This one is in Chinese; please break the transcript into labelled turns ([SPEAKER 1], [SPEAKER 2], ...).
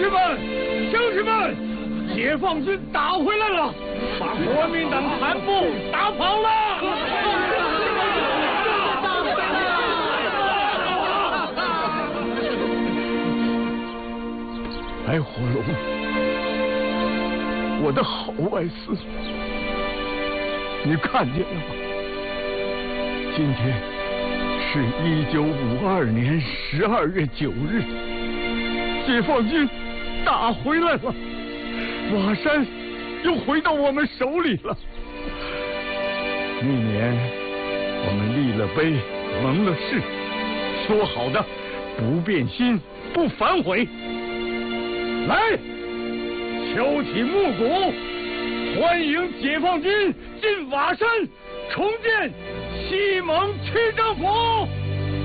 [SPEAKER 1] 士们，解放军打回来了，把国民党残部打跑了。白火龙，我的好外孙，你看见了吗？今天是1952年12月9日，解放军打回来了，瓦山又回到我们手里了。那年我们立了碑，盟了誓，说好的不变心，不反悔。来，敲起木鼓，欢迎解放军进瓦山，重建西盟区政府。